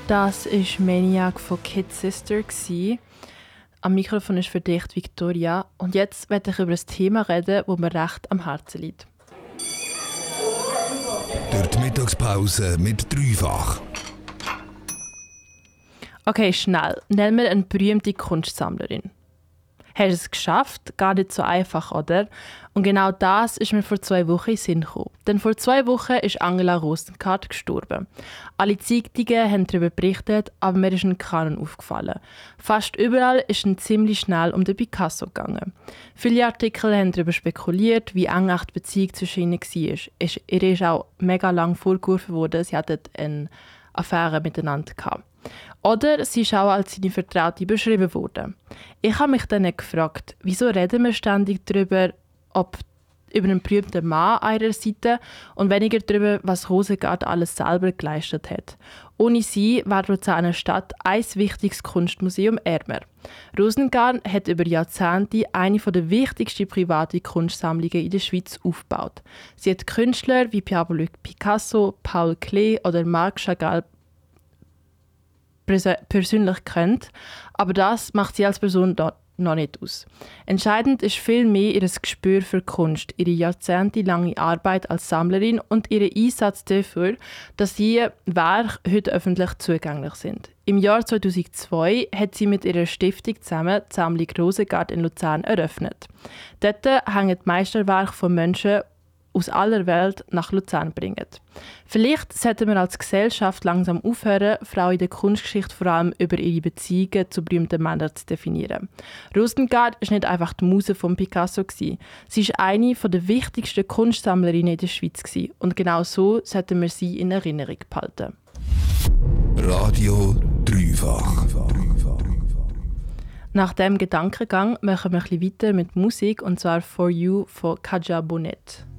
Das war Maniac von Kid Sister. Am Mikrofon ist für dich Victoria. Und jetzt werde ich über ein Thema reden, das mir recht am Herzen liegt. Durch die Mittagspause mit Dreifach. Okay, schnell. Nennen wir eine berühmte Kunstsammlerin. Hast du es geschafft? Gar nicht so einfach, oder? Und genau das ist mir vor 2 Wochen in den Sinn gekommen. Denn vor 2 Wochen ist Angela Rosengart gestorben. Alle Zeitungen haben darüber berichtet, aber mir ist ein Kanon aufgefallen. Fast überall ist es ziemlich schnell um den Picasso gegangen. Viele Artikel haben darüber spekuliert, wie eng die Beziehung zwischen ihnen war. Ihr ist auch mega lang vorgeworfen worden, sie hatten eine Affäre miteinander gehabt. Oder sie ist auch als seine Vertraute beschrieben worden. Ich habe mich dann gefragt, wieso reden wir ständig darüber, über einen berühmten Mann an ihrer Seite und weniger darüber, was Rosengart alles selber geleistet hat. Ohne sie wäre Luzerner Stadt ein wichtiges Kunstmuseum ärmer. Rosengart hat über Jahrzehnte eine der wichtigsten privaten Kunstsammlungen in der Schweiz aufgebaut. Sie hat Künstler wie Pablo Picasso, Paul Klee oder Marc Chagall persönlich kennt, aber das macht sie als Person noch nicht aus. Entscheidend ist vielmehr ihr Gespür für Kunst, ihre jahrzehntelange Arbeit als Sammlerin und ihr Einsatz dafür, dass ihre Werke heute öffentlich zugänglich sind. Im Jahr 2002 hat sie mit ihrer Stiftung zusammen die Sammlung Rosengart in Luzern eröffnet. Dort hängen die Meisterwerke von Menschen aus aller Welt nach Luzern bringen. Vielleicht sollten wir als Gesellschaft langsam aufhören, Frauen in der Kunstgeschichte vor allem über ihre Beziehungen zu berühmten Männern zu definieren. Rosengart war nicht einfach die Muse von Picasso. Sie war eine der wichtigsten Kunstsammlerinnen in der Schweiz. Und genau so sollten wir sie in Erinnerung behalten. Radio Dreifach. Nach diesem Gedankengang machen wir ein bisschen weiter mit Musik, und zwar «For You» von Kaja Bonnet.